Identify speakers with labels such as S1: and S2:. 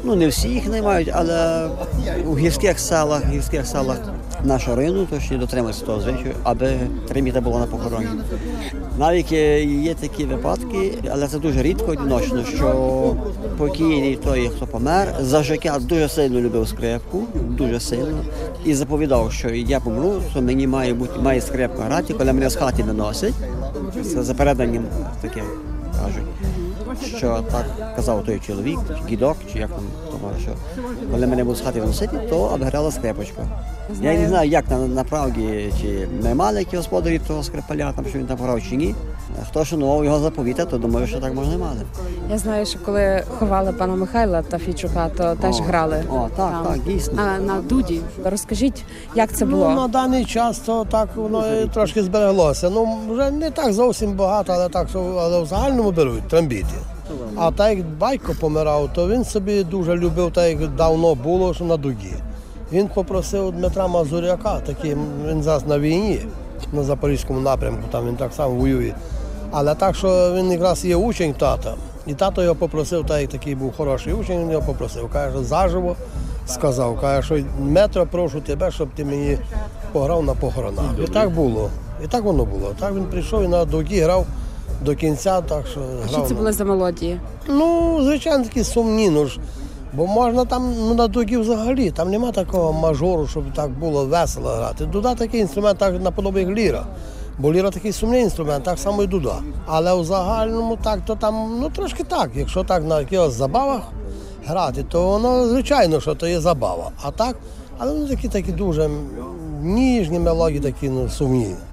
S1: Ну, не всі їх не мають, але у гірських селах нашого району точно дотримуються того звичаю, аби треміта була на похороні. Навіть є такі випадки, але це дуже рідко одиночно, що покійний той, хто помер, за життя дуже сильно любив скрипку, дуже сильно, і заповідав, що я помру, то мені має скрипка грати, коли мене з хати виносять. Це за переданням таким кажуть. Що так казав той чоловік, гідок, чи як там, що коли мене будуть з хати виносити, то аби грала скрипочка. Я не знаю, як направді, чи ми мали які господарі того скрипаля, там, що він там грав чи ні. Хто шанував його заповіта, то думаю, що так можна мати.
S2: Я знаю, що коли ховали пана Михайла та Фійчука, то теж грали.
S1: Так, дійсно.
S2: На дуді. Розкажіть, як це було?
S3: На даний час то так воно і трошки збереглося. Ну, вже не так зовсім багато, але в загальному беруть трембіти. А так як батько помирав, то він собі дуже любив, так як давно було, що на дугі. Він попросив Дмитра Мазуряка, він зараз на війні, на Запорізькому напрямку, там він так само воює. Але так, що він якраз є учень тата, і тато його попросив, так як такий був хороший учень, він його попросив. Каже, що заживо сказав, каже, що Дмитро, прошу тебе, щоб ти мені пограв на похоронах. І так було, і так воно було. Так він прийшов і на дугі грав до кінця, так що грав.
S2: Що це були за мелодії?
S3: Ну, звичайно, такі сумні, ну ж. Бо можна там, на дугі взагалі, там нема такого мажору, щоб так було весело грати. Дуда такий інструмент, так наподобі як ліра. Бо ліра такий сумний інструмент, так само і дуда. Але в загальному так, то там, ну трошки так. Якщо так на якихось забавах грати, то воно, звичайно, що то є забава. А так, але ну такі дуже ніжні мелодії, такі сумні.